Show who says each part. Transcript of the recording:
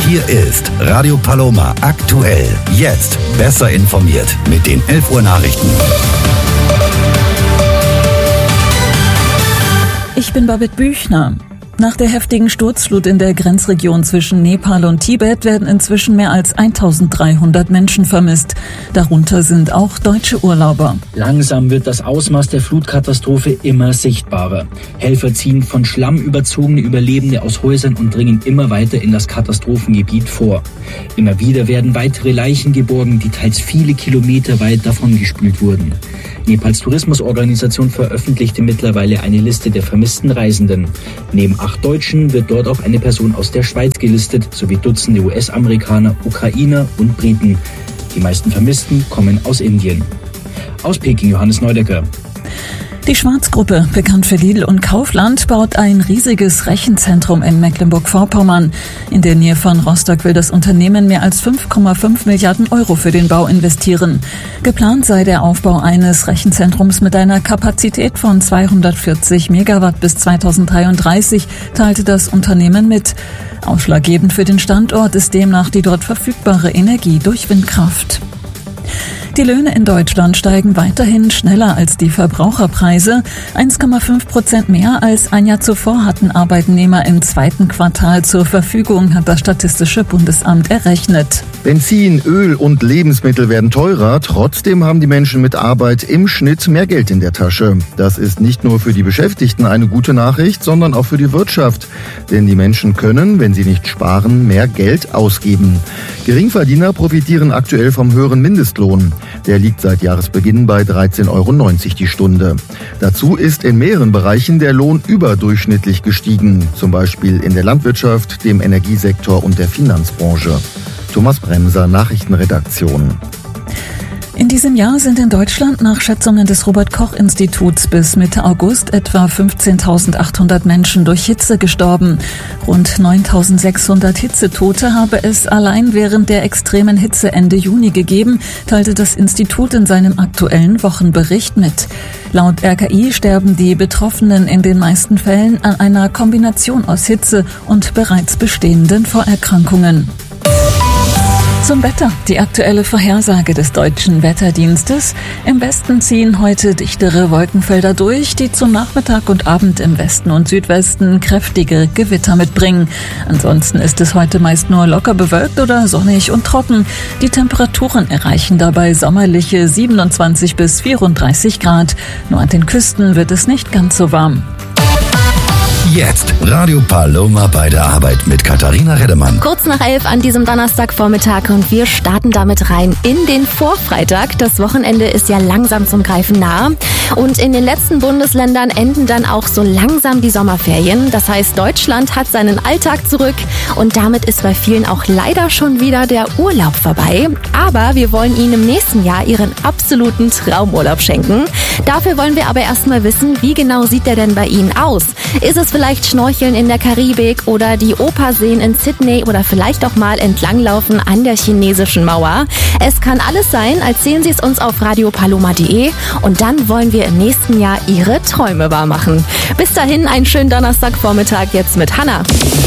Speaker 1: Hier ist Radio Paloma aktuell. Jetzt besser informiert mit den 11 Uhr Nachrichten.
Speaker 2: Ich bin Babette Büchner. Nach der heftigen Sturzflut in der Grenzregion zwischen Nepal und Tibet werden inzwischen mehr als 1300 Menschen vermisst. Darunter sind auch deutsche Urlauber.
Speaker 3: Langsam wird das Ausmaß der Flutkatastrophe immer sichtbarer. Helfer ziehen von Schlamm überzogene Überlebende aus Häusern und dringen immer weiter in das Katastrophengebiet vor. Immer wieder werden weitere Leichen geborgen, die teils viele Kilometer weit davongespült wurden. Nepals Tourismusorganisation veröffentlichte mittlerweile eine Liste der vermissten Reisenden. Neben 8 Deutschen wird dort auch eine Person aus der Schweiz gelistet, sowie Dutzende US-Amerikaner, Ukrainer und Briten. Die meisten Vermissten kommen aus Indien. Aus Peking Johannes Neudecker.
Speaker 2: Die Schwarz-Gruppe, bekannt für Lidl und Kaufland, baut ein riesiges Rechenzentrum in Mecklenburg-Vorpommern. In der Nähe von Rostock will das Unternehmen mehr als 5,5 Milliarden Euro für den Bau investieren. Geplant sei der Aufbau eines Rechenzentrums mit einer Kapazität von 240 Megawatt bis 2033, teilte das Unternehmen mit. Ausschlaggebend für den Standort ist demnach die dort verfügbare Energie durch Windkraft. Die Löhne in Deutschland steigen weiterhin schneller als die Verbraucherpreise. 1,5% mehr als ein Jahr zuvor hatten Arbeitnehmer im zweiten Quartal zur Verfügung, hat das Statistische Bundesamt errechnet.
Speaker 4: Benzin, Öl und Lebensmittel werden teurer. Trotzdem haben die Menschen mit Arbeit im Schnitt mehr Geld in der Tasche. Das ist nicht nur für die Beschäftigten eine gute Nachricht, sondern auch für die Wirtschaft. Denn die Menschen können, wenn sie nicht sparen, mehr Geld ausgeben. Geringverdiener profitieren aktuell vom höheren Mindestlohn. Der liegt seit Jahresbeginn bei 13,90 € die Stunde. Dazu ist in mehreren Bereichen der Lohn überdurchschnittlich gestiegen. Zum Beispiel in der Landwirtschaft, dem Energiesektor und der Finanzbranche. Thomas Bremser, Nachrichtenredaktion.
Speaker 2: In diesem Jahr sind in Deutschland nach Schätzungen des Robert-Koch-Instituts bis Mitte August etwa 15.800 Menschen durch Hitze gestorben. Rund 9.600 Hitzetote habe es allein während der extremen Hitze Ende Juni gegeben, teilte das Institut in seinem aktuellen Wochenbericht mit. Laut RKI sterben die Betroffenen in den meisten Fällen an einer Kombination aus Hitze und bereits bestehenden Vorerkrankungen. Zum Wetter. Die aktuelle Vorhersage des Deutschen Wetterdienstes. Im Westen ziehen heute dichtere Wolkenfelder durch, die zum Nachmittag und Abend im Westen und Südwesten kräftige Gewitter mitbringen. Ansonsten ist es heute meist nur locker bewölkt oder sonnig und trocken. Die Temperaturen erreichen dabei sommerliche 27 bis 34 Grad. Nur an den Küsten wird es nicht ganz so warm.
Speaker 1: Jetzt Radio Paloma bei der Arbeit mit Katharina Reddemann.
Speaker 5: Kurz nach 11 an diesem Donnerstagvormittag und wir starten damit rein in den Vorfreitag. Das Wochenende ist ja langsam zum Greifen nahe und in den letzten Bundesländern enden dann auch so langsam die Sommerferien. Das heißt, Deutschland hat seinen Alltag zurück und damit ist bei vielen auch leider schon wieder der Urlaub vorbei. Aber wir wollen Ihnen im nächsten Jahr Ihren absoluten Traumurlaub schenken. Dafür wollen wir aber erstmal wissen, wie genau sieht der denn bei Ihnen aus? Ist es vielleicht Schnorcheln in der Karibik oder die Oper sehen in Sydney oder vielleicht auch mal entlanglaufen an der chinesischen Mauer? Es kann alles sein. Erzählen Sie es uns auf radiopaloma.de und dann wollen wir im nächsten Jahr Ihre Träume wahrmachen. Bis dahin einen schönen Donnerstagvormittag jetzt mit Hannah.